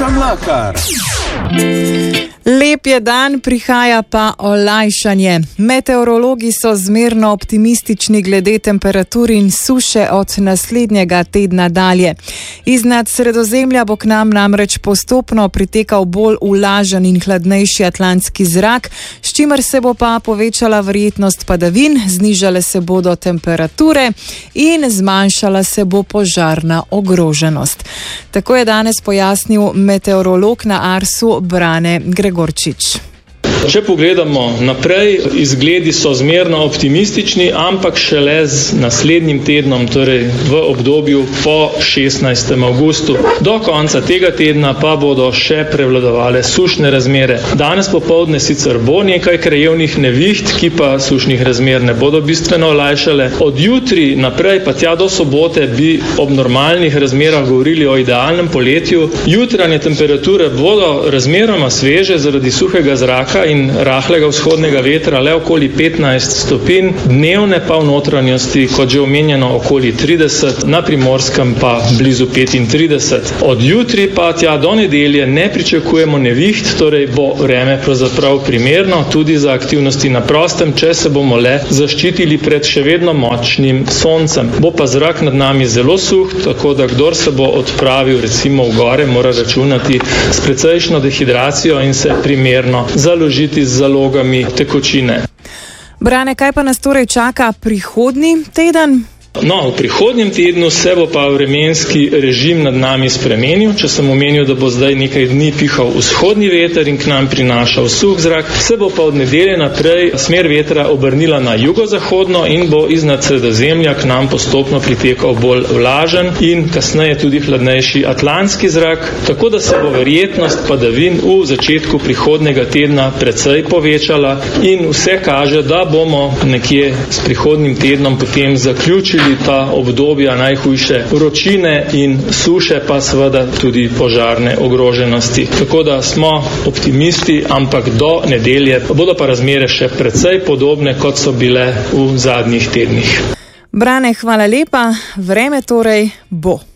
Urša Mlakar. Lep je dan, prihaja pa olajšanje. Meteorologi so zmerno optimistični glede temperatur in suše od naslednjega tedna dalje. Iznad Sredozemlja bo k nam namreč postopno pritekal bolj vlažen in hladnejši atlantski zrak, s čimer se bo pa povečala verjetnost padavin, znižale se bodo temperature in zmanjšala se bo požarna ogroženost. Tako je danes pojasnil meteorolog na Arsu Brane Gregorčič. Če pogledamo naprej, izgledi so zmerno optimistični, ampak šele z naslednjim tednom, torej v obdobju po 16. avgustu. Do konca tega tedna pa bodo še prevladovale sušne razmere. Danes popoldne sicer bo nekaj krajevnih neviht, ki pa sušnih razmer ne bodo bistveno olajšale. Od jutri naprej pa tja do sobote bi ob normalnih razmerah govorili o idealnem poletju. Jutranje temperature bodo razmeroma sveže zaradi suhega zraka in rahlega vzhodnega vetra, le okoli 15 stopinj, dnevne pa v notranjosti, kot že omenjeno, okoli 30, na Primorskem pa blizu 35. Od jutri pa tja do nedelje ne pričakujemo neviht, torej bo vreme pravzaprav primerno tudi za aktivnosti na prostem, če se bomo le zaščitili pred še vedno močnim soncem. Bo pa zrak nad nami zelo suh, tako da kdor se bo odpravil recimo v gore, mora računati s precejšno dehidracijo in se primerno založiti z zalogami tekočine. Brane, kaj pa nas torej čaka prihodnji teden? No, v prihodnjem tednu se bo pa vremenski režim nad nami spremenil. Če sem omenil, da bo zdaj nekaj dni pihal vzhodni veter in k nam prinašal suh zrak, se bo pa od nedelje naprej smer vetra obrnila na jugozahodno in bo iznad Sredozemlja k nam postopno pritekal bolj vlažen in kasneje tudi hladnejši atlantski zrak, tako da se bo verjetnost padavin v začetku prihodnega tedna precej povečala in vse kaže, da bomo nekje s prihodnjim tednom potem zaključili ta obdobja najhujše vročine in suše, pa seveda tudi požarne ogroženosti. Tako da smo optimisti, ampak do nedelje bodo pa razmere še precej podobne, kot so bile v zadnjih tednih. Brane, hvala lepa, vreme torej bo.